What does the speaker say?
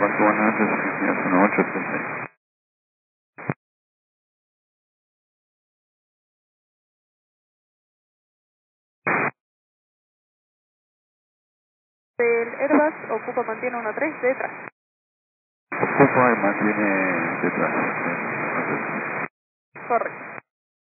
comandante, Argentina 1836. El Airbus ocupa, mantiene 1-3 detrás. Ocupa y mantiene detrás. Correcto.